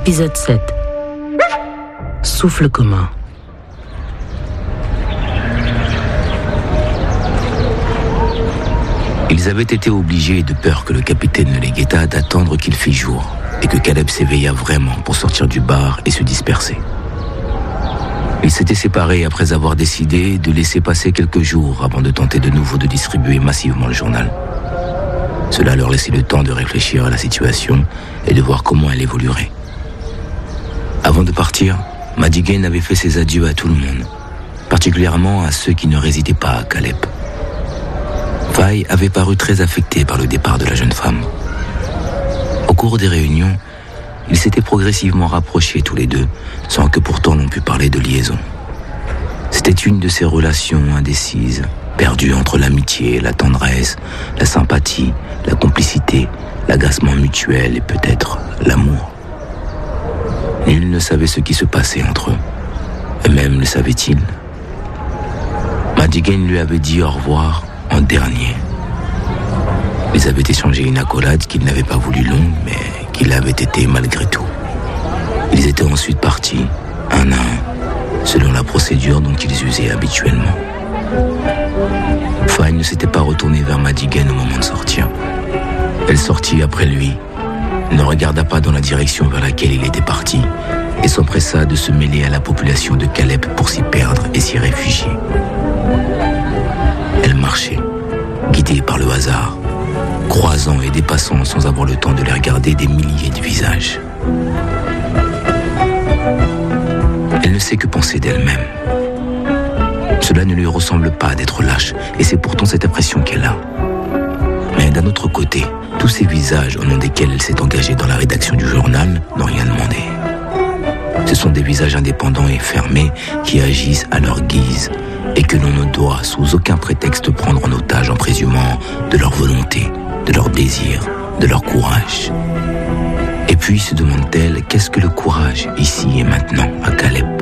Épisode 7. Souffle commun. Ils avaient été obligés, de peur que le capitaine ne les guettât, d'attendre qu'il fît jour et que Caleb s'éveillât vraiment pour sortir du bar et se disperser. Ils s'étaient séparés après avoir décidé de laisser passer quelques jours avant de tenter de nouveau de distribuer massivement le journal. Cela leur laissait le temps de réfléchir à la situation et de voir comment elle évoluerait. Avant de partir, Madigan avait fait ses adieux à tout le monde, particulièrement à ceux qui ne résidaient pas à Caleb. Faye avait paru très affecté par le départ de la jeune femme. Au cours des réunions, ils s'étaient progressivement rapprochés tous les deux, sans que pourtant l'on pût parler de liaison. C'était une de ces relations indécises, perdues entre l'amitié, la tendresse, la sympathie, la complicité, l'agacement mutuel et peut-être l'amour. Nul ne savait ce qui se passait entre eux. Eux-mêmes le savaient-ils? Madigan lui avait dit au revoir en dernier. Ils avaient échangé une accolade qu'il n'avait pas voulu longue, mais qu'il avait été malgré tout. Ils étaient ensuite partis, un à un, selon la procédure dont ils usaient habituellement. Faye ne s'était pas retournée vers Madigan au moment de sortir. Elle sortit après lui, ne regarda pas dans la direction vers laquelle il était parti et s'empressa de se mêler à la population de Caleb pour s'y perdre et s'y réfugier. Elle marchait, guidée par le hasard, croisant et dépassant sans avoir le temps de les regarder des milliers de visages. Elle ne sait que penser d'elle-même. Cela ne lui ressemble pas d'être lâche, et c'est pourtant cette impression qu'elle a. Mais d'un autre côté, tous ces visages au nom desquels elle s'est engagée dans la rédaction du journal n'ont rien demandé. Ce sont des visages indépendants et fermés qui agissent à leur guise et que l'on ne doit sous aucun prétexte prendre en otage en présumant de leur volonté, de leur désir, de leur courage. Et puis se demande-t-elle, qu'est-ce que le courage ici et maintenant à Caleb?